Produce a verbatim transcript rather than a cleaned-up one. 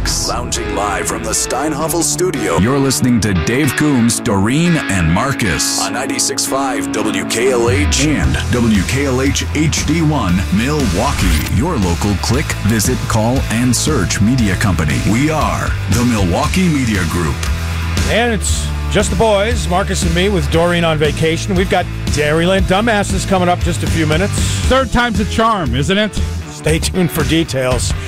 mix. Lounging live from the Steinhoffel studio, You're listening to Dave Coombs, Doreen, and Marcus on ninety-six point five W K L H and W K L H H D one Milwaukee. Your local click, visit, call, and search media company. We are the Milwaukee Media Group. And it's just the boys, Marcus and me, with Doreen on vacation. We've got Dairyland Dumbasses coming up just a few minutes. Third time's a charm, isn't it? Stay tuned for details.